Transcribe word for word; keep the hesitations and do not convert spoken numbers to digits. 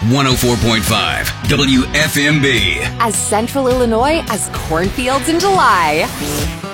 one oh four point five W F M B. As Central Illinois as cornfields in July.